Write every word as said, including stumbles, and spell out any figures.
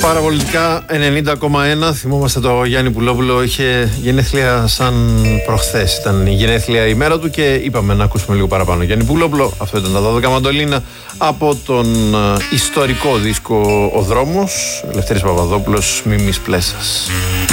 Παραπολιτικά ενενήντα κόμμα ένα. Θυμόμαστε το Γιάννη Πουλόπουλο, είχε γενέθλια σαν προχθές. Ήταν η γενέθλια ημέρα του και είπαμε να ακούσουμε λίγο παραπάνω. Γιάννη Πουλόπουλο, αυτό ήταν τα δώδεκα μαντολίνα από τον ιστορικό δίσκο Ο Δρόμος. Ελευθέρης Παπαδόπουλος, Μίμης Πλέσας.